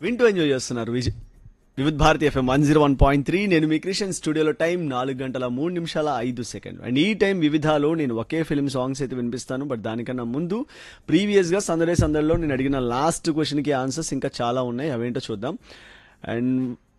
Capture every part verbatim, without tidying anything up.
వింటూ ఎంజాయ్ చేస్తున్నారు Vijay Vividh Bharati FM one zero one point three. నేను మీ క్రిషన్ స్టూడియోలో టైం నాలుగు గంటల మూడు నిమిషాల ఐదు సెకండ్. అండ్ ఈ టైం వివిధాలో నేను ఒకే ఫిల్మ్ సాంగ్స్ అయితే వినిపిస్తాను. బట్ దానికన్నా ముందు ప్రీవియస్గా సందడే సందడిలో నేను అడిగిన లాస్ట్ క్వశ్చన్కి ఆన్సర్స్ ఇంకా చాలా ఉన్నాయి, అవేంటో చూద్దాం. అండ్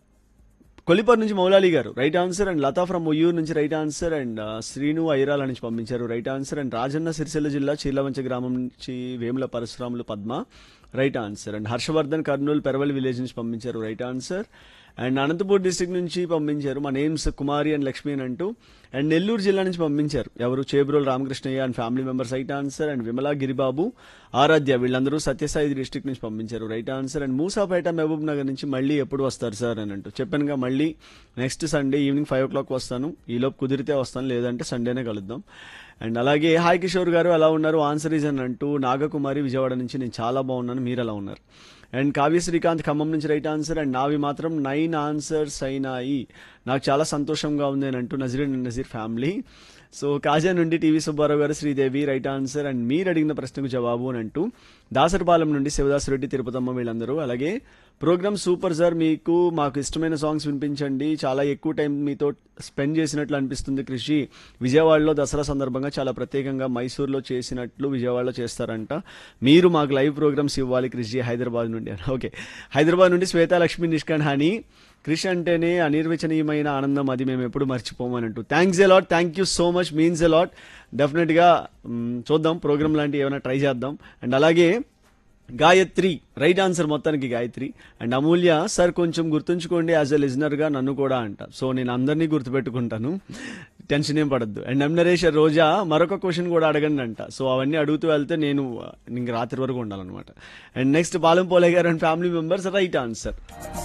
కొలిపర్ నుంచి మౌలాలి గారు right answer. And Lata from Uyyuru నుంచి right answer. And Srinu Irala నుంచి పంపించారు right answer. And Rajanna Sircilla జిల్లా చీర్లవంచ గ్రామం నుంచి Vemula Parasuramulu Padma right answer. And Harshavardhan Kurnool Peraval village నుంచి పంపించారు right answer. And Anantapur district నుంచి పంపించారు మా నేమ్స్ కుమారి అండ్ లక్ష్మి అని అంటూ. అండ్ నెల్లూరు జిల్లా నుంచి పంపించారు ఎవరు Chebrol Ramakrishnaiah and family members right answer. And Vimala Giribabu ఆరాధ్య వీళ్ళందరూ సత్యసాయి డిస్ట్రిక్ట్ నుంచి పంపించారు right answer. And Moosapet Mahabub Nagar నుంచి మళ్ళీ ఎప్పుడు వస్తారు సార్ అని అంటూ చెప్పానుగా, మళ్ళీ నెక్స్ట్ సండే ఈవినింగ్ ఫైవ్ ఓ క్లాక్ వస్తాను. ఈలోపు కుదిరితే వస్తాను, లేదంటే సండేనే కలుద్దాం. అండ్ అలాగే హాయ్ కిషోర్ గారు ఎలా ఉన్నారు, ఆన్సర్ ఈజ్ అని అంటూ నాగకుమారి విజయవాడ నుంచి నేను చాలా బాగున్నాను, మీరు ఎలా ఉన్నారు. అండ్ కావ్య శ్రీకాంత్ ఖమ్మం నుంచి రైట్ ఆన్సర్. అండ్ నావి మాత్రం నైన్ ఆన్సర్స్ అయినాయి, నాకు చాలా సంతోషంగా ఉంది అని అంటూ Nazir and Nazir family. So కాజా నుండి టీవీ సుబ్బారావు గారు శ్రీదేవి రైట్ ఆన్సర్. అండ్ మీరు అడిగిన ప్రశ్నకు జవాబు అని అంటూ దాసరిపాలెం నుండి శివదాస్ రెడ్డి తిరుపతమ్మ వీళ్ళందరూ. అలాగే ప్రోగ్రామ్ సూపర్ సార్, మీకు మాకు ఇష్టమైన సాంగ్స్ వినిపించండి, చాలా ఎక్కువ టైం మీతో స్పెండ్ చేసినట్లు అనిపిస్తుంది కృషి. విజయవాడలో దసరా సందర్భంగా చాలా ప్రత్యేకంగా మైసూర్లో చేసినట్లు విజయవాడలో చేస్తారంట, మీరు మాకు లైవ్ ప్రోగ్రామ్స్ ఇవ్వాలి కృషి హైదరాబాద్ నుండి. ఓకే, హైదరాబాద్ నుండి శ్వేత లక్ష్మి నిష్కాన్ హాని క్రిష్ అంటేనే అనిర్వచనీయమైన ఆనందం, అది మేము ఎప్పుడు మర్చిపోమని అంటూ. Thanks a lot, thank you so much, means a lot. డెఫినెట్గా చూద్దాం, ప్రోగ్రామ్ లాంటివి ఏమైనా ట్రై చేద్దాం. అండ్ అలాగే గాయత్రి రైట్ ఆన్సర్ మొత్తానికి గాయత్రి. అండ్ అమూల్య సార్ కొంచెం గుర్తుంచుకోండి యాజ్ ఎ లిజనర్గా నన్ను కూడా అంట. సో నేను అందరినీ గుర్తుపెట్టుకుంటాను, టెన్షన్ ఏం పడద్దు. అండ్ ఎం నరేష్ రోజా మరొక క్వశ్చన్ కూడా అడగండి అంట. సో అవన్నీ అడుగుతూ వెళ్తే నేను ఇంక రాత్రి వరకు ఉండాలన్నమాట. అండ్ నెక్స్ట్ పాలెం పోలే గారు and family members right answer.